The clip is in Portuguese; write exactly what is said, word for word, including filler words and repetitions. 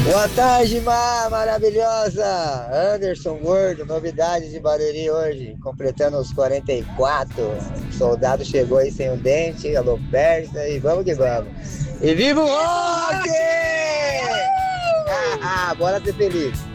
Boa tarde, Má, maravilhosa! Anderson Gordo, novidades de Barueri hoje, completando os quarenta e quatro. O soldado chegou aí sem o dente, alô persa e vamos que vamos. E viva o rock! Ah, ah, bora ser feliz.